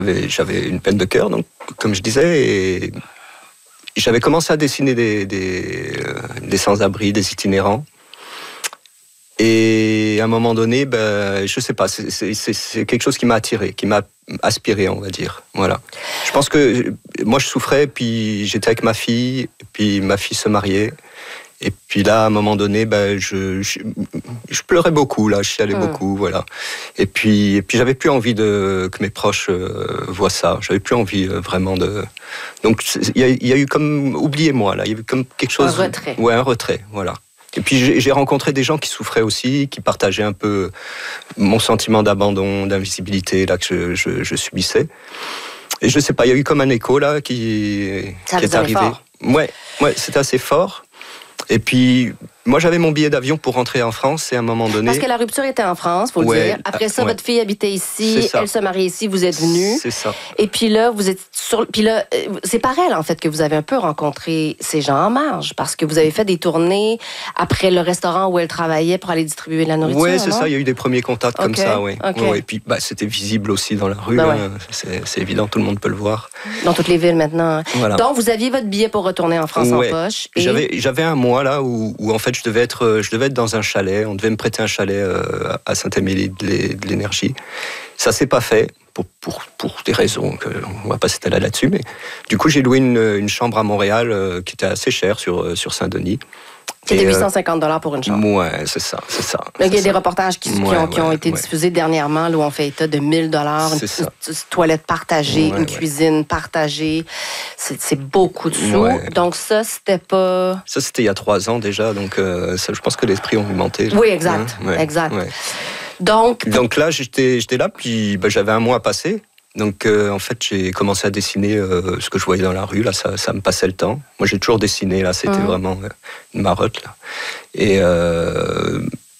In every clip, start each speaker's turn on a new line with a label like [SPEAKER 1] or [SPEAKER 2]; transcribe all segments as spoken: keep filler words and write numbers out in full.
[SPEAKER 1] J'avais, j'avais une peine de cœur, donc, comme je disais, et j'avais commencé à dessiner des, des, euh, des sans-abri, des itinérants. Et à un moment donné, ben, je sais pas, c'est, c'est, c'est quelque chose qui m'a attiré, qui m'a aspiré, on va dire. Voilà. Je pense que moi, je souffrais, puis j'étais avec ma fille, puis ma fille se mariait. Et puis là, à un moment donné, ben, je, je, je pleurais beaucoup, là, je chialais mmh. beaucoup, voilà. Et puis, et puis j'avais plus envie de, que mes proches euh, voient ça. J'avais plus envie euh, vraiment de... Donc, il y, y a eu comme... Oubliez-moi, là. Il y a eu comme quelque chose...
[SPEAKER 2] Un retrait.
[SPEAKER 1] Ouais, un retrait, voilà. Et puis, j'ai, j'ai rencontré des gens qui souffraient aussi, qui partageaient un peu mon sentiment d'abandon, d'invisibilité, là, que je, je, je subissais. Et je sais pas, il y a eu comme un écho, là, qui,
[SPEAKER 2] ça
[SPEAKER 1] qui est arrivé.
[SPEAKER 2] Fort.
[SPEAKER 1] Ouais, ouais, c'était assez fort. Et puis, moi, j'avais mon billet d'avion pour rentrer en France, et à un moment donné...
[SPEAKER 2] Parce que la rupture était en France, faut le
[SPEAKER 1] ouais,
[SPEAKER 2] dire. Après ça,
[SPEAKER 1] ouais.
[SPEAKER 2] votre fille habitait ici, elle se mariait ici, vous êtes venus.
[SPEAKER 1] C'est ça.
[SPEAKER 2] Et puis là, vous êtes sur... Puis là, c'est par elle, en fait, que vous avez un peu rencontré ces gens en marge, parce que vous avez fait des tournées après le restaurant où elle travaillait pour aller distribuer de la nourriture.
[SPEAKER 1] Oui, c'est non? ça. Il y a eu des premiers contacts okay. comme ça, oui.
[SPEAKER 2] Okay.
[SPEAKER 1] Ouais, et puis, bah, c'était visible aussi dans la rue.
[SPEAKER 2] Ben ouais.
[SPEAKER 1] hein. c'est, c'est évident, tout le monde peut le voir.
[SPEAKER 2] Dans toutes les villes, maintenant.
[SPEAKER 1] Voilà.
[SPEAKER 2] Donc, vous aviez votre billet pour retourner en France
[SPEAKER 1] ouais.
[SPEAKER 2] en poche.
[SPEAKER 1] Et... J'avais, j'avais un mois, là, où, où en fait, je devais être... Je devais être dans un chalet, on devait me prêter un chalet euh, à Saint-Émilie de l'Énergie. Ça s'est pas fait, pour, pour, pour des raisons que on va pas s'étaler là-dessus, mais du coup j'ai loué une, une chambre à Montréal euh, qui était assez chère sur, sur Saint-Denis.
[SPEAKER 2] C'était huit cent cinquante dollars pour une chambre.
[SPEAKER 1] Ouais, c'est ça, c'est ça.
[SPEAKER 2] Là, il y a
[SPEAKER 1] ça.
[SPEAKER 2] des reportages qui, qui,
[SPEAKER 1] ouais,
[SPEAKER 2] ont, qui ont
[SPEAKER 1] ouais,
[SPEAKER 2] été
[SPEAKER 1] ouais.
[SPEAKER 2] diffusés dernièrement, là, où on fait état de mille dollars, une, une, une toilette partagée, ouais, une ouais. cuisine partagée. C'est, c'est beaucoup de sous. Ouais. Donc ça, c'était pas...
[SPEAKER 1] Ça, c'était il y a trois ans déjà, donc euh, ça, je pense que les prix ont augmenté.
[SPEAKER 2] Oui, exact, hein ouais, exact. Ouais. Donc...
[SPEAKER 1] donc là, j'étais, j'étais là, puis ben, j'avais un mois à passer. Donc, euh, en fait, j'ai commencé à dessiner euh, ce que je voyais dans la rue. Là, ça, ça me passait le temps. Moi, j'ai toujours dessiné. Là, c'était mmh. vraiment euh, une marotte. Là. Et euh,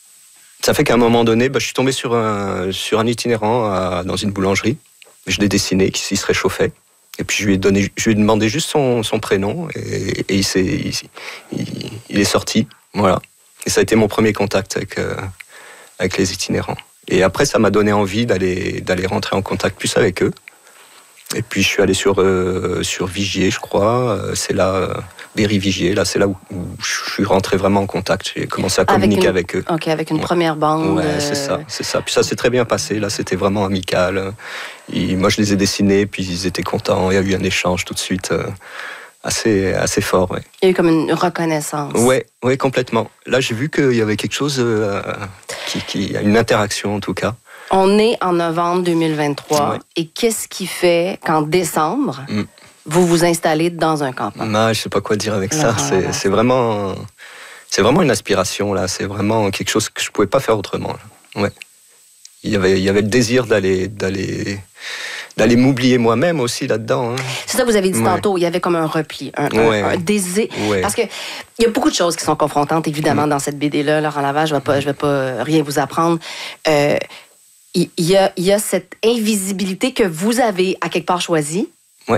[SPEAKER 1] ça fait qu'à un moment donné, bah, je suis tombé sur un, sur un itinérant à, dans une boulangerie. Je l'ai dessiné, qui se réchauffait. Et puis, je lui ai, donné, je lui ai demandé juste son, son prénom. Et, et il, s'est, il, il, il est sorti. Voilà. Et ça a été mon premier contact avec, euh, avec les itinérants. Et après, ça m'a donné envie d'aller, d'aller rentrer en contact plus avec eux. Et puis, je suis allé sur, euh, sur Vigier, je crois. C'est là, euh, Berry-Vigier, là, c'est là où, où je suis rentré vraiment en contact. J'ai commencé à communiquer avec, une, avec eux.
[SPEAKER 2] OK, avec une ouais. première bande.
[SPEAKER 1] Ouais, c'est ça, c'est ça. Puis ça s'est très bien passé. Là, c'était vraiment amical. Et moi, je les ai dessinés, puis ils étaient contents. Il y a eu un échange tout de suite. Euh, Assez, assez fort, oui.
[SPEAKER 2] Il y a eu comme une reconnaissance.
[SPEAKER 1] Oui, ouais, complètement. Là, j'ai vu qu'il y avait quelque chose, euh, qui, qui, une interaction en tout cas.
[SPEAKER 2] On est en novembre deux mille vingt-trois, ouais. Et qu'est-ce qui fait qu'en décembre, mm. vous vous installez dans un campement?
[SPEAKER 1] Non, je ne sais pas quoi dire avec ça. Ah, c'est, c'est, vraiment, c'est vraiment une aspiration, là. C'est vraiment quelque chose que je ne pouvais pas faire autrement. Là. Ouais. Il y avait, il y avait le désir d'aller... d'aller d'aller m'oublier moi-même aussi là-dedans. Hein.
[SPEAKER 2] C'est ça que vous avez dit ouais. tantôt, il y avait comme un repli, un, ouais. un, un désir. Ouais. Parce qu'il y a beaucoup de choses qui sont confrontantes, évidemment, mmh. dans cette B D-là. Laurent Lavage, je ne vais, vais pas rien vous apprendre. Euh, il, y a, il y a cette invisibilité que vous avez, à quelque part, choisie.
[SPEAKER 1] Oui.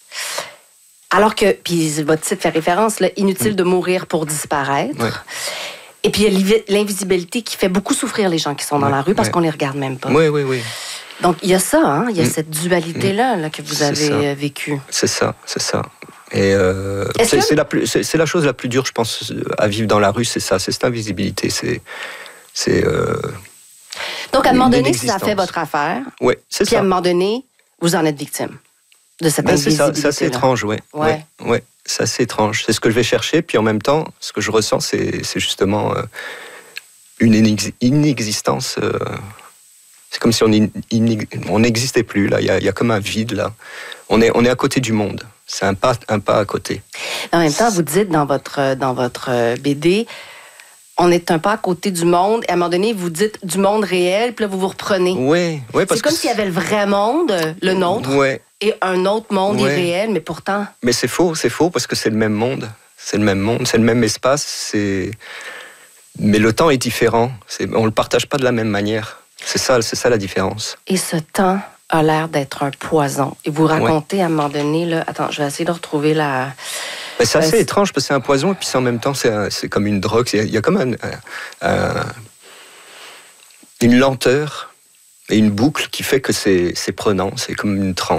[SPEAKER 2] Alors que, puis votre titre fait référence, là, inutile mmh. de mourir pour disparaître. Ouais. Et puis, il y a l'invisibilité qui fait beaucoup souffrir les gens qui sont dans ouais. la rue parce ouais. qu'on ne les regarde même pas.
[SPEAKER 1] Oui, oui, oui.
[SPEAKER 2] Donc, il y a ça, hein? Il y a mmh. cette dualité-là là, que vous
[SPEAKER 1] c'est
[SPEAKER 2] avez vécue.
[SPEAKER 1] C'est ça, c'est ça. Et euh, c'est, que... c'est, la plus, c'est, c'est la chose la plus dure, je pense, à vivre dans la rue, c'est ça, c'est cette invisibilité. C'est, c'est, euh,
[SPEAKER 2] Donc, à un moment donné, ça fait votre affaire.
[SPEAKER 1] Oui, c'est
[SPEAKER 2] puis
[SPEAKER 1] ça.
[SPEAKER 2] Puis à un moment donné, vous en êtes victime de cette
[SPEAKER 1] ben,
[SPEAKER 2] invisibilité.
[SPEAKER 1] C'est, ça, c'est assez étrange, oui.
[SPEAKER 2] Ouais.
[SPEAKER 1] Ouais, ouais, c'est assez étrange. C'est ce que je vais chercher, puis en même temps, ce que je ressens, c'est, c'est justement euh, une inex- inexistence... Euh, C'est comme si on n'existait plus, là. Il y, a, il y a comme un vide, là. On est, on est à côté du monde. C'est un pas, un pas à côté.
[SPEAKER 2] En même temps, vous dites dans votre, dans votre B D, on est un pas à côté du monde. Et à un moment donné, vous dites du monde réel, puis là, vous vous reprenez.
[SPEAKER 1] Oui, oui.
[SPEAKER 2] C'est comme s'il y avait le vrai monde, le nôtre, ouais. et un autre monde ouais. irréel, mais pourtant...
[SPEAKER 1] Mais c'est faux, c'est faux, parce que c'est le même monde. C'est le même monde, c'est le même espace. C'est... Mais le temps est différent. C'est... On ne le partage pas de la même manière. C'est ça, c'est ça la différence.
[SPEAKER 2] Et ce temps a l'air d'être un poison. Et vous racontez ouais. à un moment donné, là, attends, je vais essayer de retrouver la...
[SPEAKER 1] Mais c'est assez euh, étrange parce que c'est un poison et puis en même temps c'est, un, c'est comme une drogue. Il y a comme un, un, une lenteur et une boucle qui fait que c'est, c'est prenant. C'est comme une transe.